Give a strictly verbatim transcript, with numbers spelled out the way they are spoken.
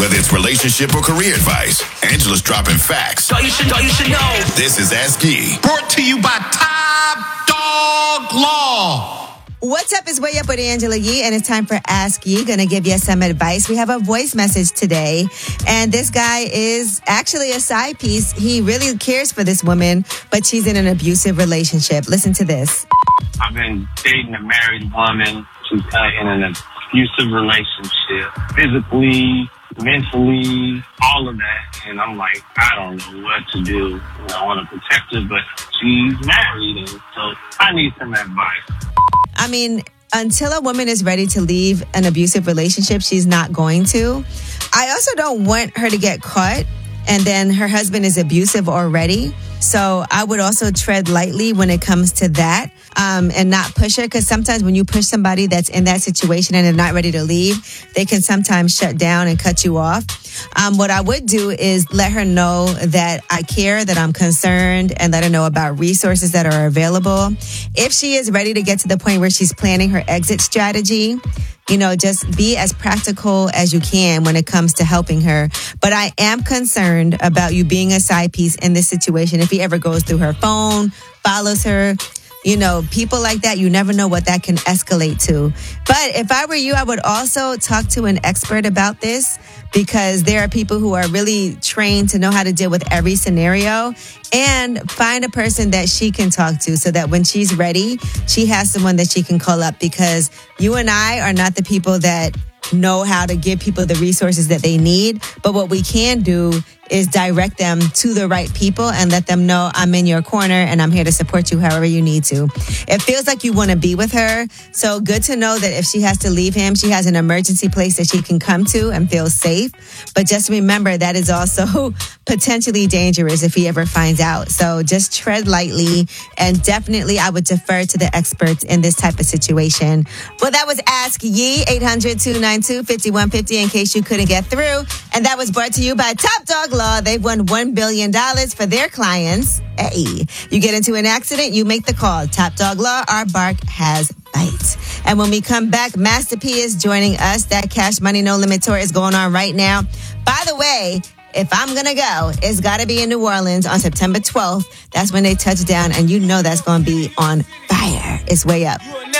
Whether it's relationship or career advice, Angela's dropping facts. So you should know, you should know. This is Ask Yee. Brought to you by Top Dog Law. What's up? It's Way Up with Angela Yee, and it's time for Ask Yee. Gonna give you some advice. We have a voice message today, and this guy is actually a side piece. He really cares for this woman, but she's in an abusive relationship. Listen to this. I've been dating a married woman. She's uh, in an abusive relationship, physically, mentally, all of that. And I'm like, I don't know what to do. You know, I want to protect her, but she's married, and so I need some advice. I mean, until a woman is ready to leave an abusive relationship, she's not going to. I also don't want her to get caught and then her husband is abusive already. So I would also tread lightly when it comes to that um, and not push her, because sometimes when you push somebody that's in that situation and they're not ready to leave, they can sometimes shut down and cut you off. Um, what I would do is let her know that I care, that I'm concerned, and let her know about resources that are available. If she is ready to get to the point where she's planning her exit strategy, you know, just be as practical as you can when it comes to helping her. But I am concerned about you being a side piece in this situation. If he ever goes through her phone, follows her, you know, people like that, you never know what that can escalate to. But if I were you, I would also talk to an expert about this, because there are people who are really trained to know how to deal with every scenario, and find a person that she can talk to so that when she's ready, she has someone that she can call up, because you and I are not the people that know how to give people the resources that they need. But what we can do is direct them to the right people and let them know I'm in your corner and I'm here to support you however you need to. It feels like you want to be with her. So good to know that if she has to leave him, she has an emergency place that she can come to and feel safe. But just remember, that is also potentially dangerous if he ever finds out. So just tread lightly, and definitely I would defer to the experts in this type of situation. Well, that was Ask Yee, eight hundred, two nine two, five one five zero in case you couldn't get through. And that was brought to you by Top Dog Law. They've won one billion dollars for their clients. Hey, you get into an accident, you make the call. Top Dog Law, our bark has bite. And when we come back, Master P is joining us. That Cash Money No Limit tour is going on right now. By the way, if I'm going to go, it's got to be in New Orleans on September twelfth. That's when they touch down, and you know that's going to be on fire. It's Way Up.